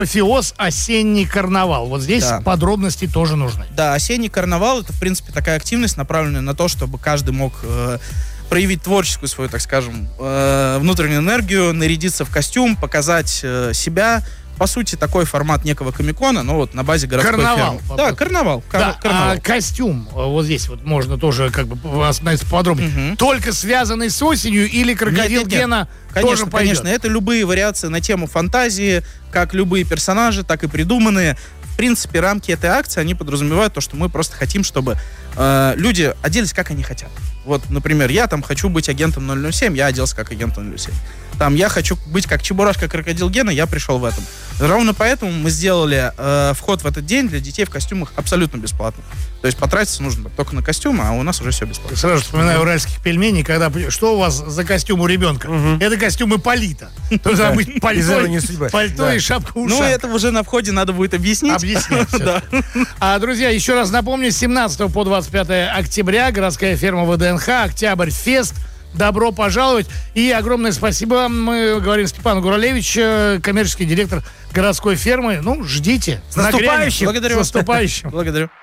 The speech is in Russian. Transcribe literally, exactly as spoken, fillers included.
Апофеоз осенний карнавал. Вот здесь Да. подробности тоже нужны. Да, осенний карнавал — это, в принципе, такая активность, направленная на то, чтобы каждый мог э, проявить творческую свою, так скажем, э, внутреннюю энергию, нарядиться в костюм, показать э, себя. По сути, такой формат некого комик-кона, но вот на базе городской Карнавал. фермы. Да, карнавал. Кар- Да, карнавал. а костюм, э, вот здесь вот можно тоже как бы остановиться подробнее. Мгм. Только связанный с осенью или крокодил Нет, нет, нет. Гена Конечно, тоже пойдет? конечно. Это любые вариации на тему фантазии, как любые персонажи, так и придуманные. В принципе, рамки этой акции, они подразумевают то, что мы просто хотим, чтобы э, люди оделись, как они хотят. Вот, например, я там хочу быть агентом ноль ноль семь, я оделся как агент ноль ноль семь. Там я хочу быть как Чебурашка, крокодил Гена, я пришел в этом. Ровно поэтому мы сделали э, вход в этот день для детей в костюмах абсолютно бесплатно. То есть потратиться нужно только на костюмы, а у нас уже все бесплатно. Сразу вспоминаю уральских пельменей, когда... Что у вас за костюм у ребенка? Мгм. Это костюм Ипполита. Должна быть Из пальто, «Иронии судьбы». пальто Да. и шапка Ну, ушанка. это уже на входе надо будет объяснить. Объяснять всё. Да. А, друзья, еще раз напомню, с семнадцатого по двадцать пятое октября городская ферма ВДНХ, Октябрь Фест. Добро пожаловать. И огромное спасибо, мы говорим, Степану Гуралевич, э, коммерческий директор городской фермы. Ну, ждите. С наступающим. Нагрянем. Благодарю С вас. наступающим. Благодарю.